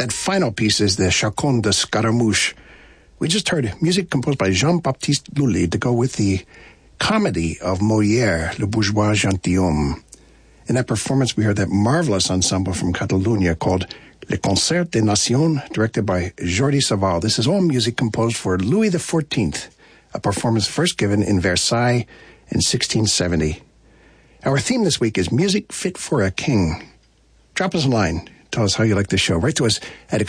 That final piece is the Chacon de Scaramouche. We just heard music composed by Jean-Baptiste Lully to go with the comedy of Molière, Le Bourgeois Gentilhomme. In that performance, we heard that marvelous ensemble from Catalonia called Le Concert des Nations, directed by Jordi Savall. This is all music composed for Louis XIV, a performance first given in Versailles in 1670. Our theme this week is Music Fit for a King. Drop us a line. Tell us how you like the show. Write to us at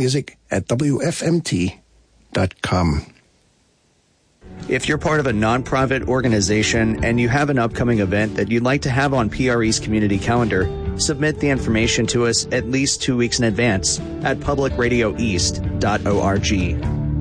exploringmusic@wfmt.com. If you're part of a nonprofit organization and you have an upcoming event that you'd like to have on PRE's community calendar, submit the information to us at least 2 weeks in advance at publicradioeast.org.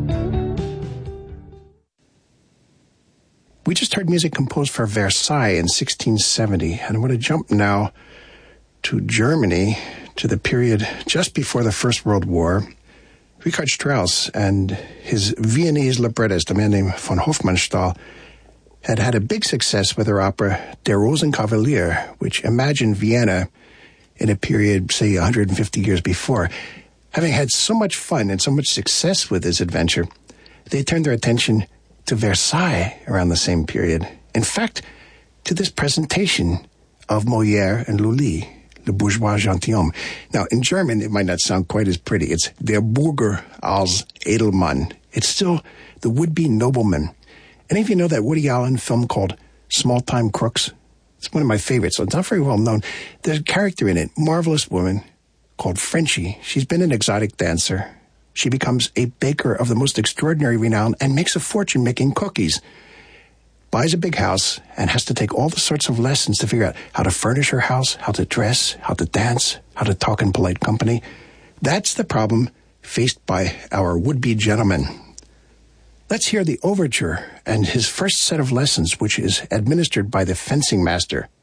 We just heard music composed for Versailles in 1670, and I'm going to jump now to Germany, to the period just before the First World War. Richard Strauss and his Viennese librettist, a man named von Hofmannsthal, had a big success with their opera Der Rosenkavalier, which imagined Vienna in a period, say, 150 years before. Having had so much fun and so much success with this adventure, they turned their attention to Versailles around the same period. In fact, to this presentation of Molière and Lully, Le Bourgeois Gentilhomme. Now, in German, it might not sound quite as pretty. It's Der Bürger als Edelmann. It's still the would-be nobleman. Any of you know that Woody Allen film called Small Time Crooks? It's one of my favorites, so it's not very well known. There's a character in it, marvelous woman called Frenchie. She's been an exotic dancer. She becomes a baker of the most extraordinary renown and makes a fortune making cookies. Buys a big house and has to take all the sorts of lessons to figure out how to furnish her house, how to dress, how to dance, how to talk in polite company. That's the problem faced by our would-be gentleman. Let's hear the overture and his first set of lessons, which is administered by the fencing master,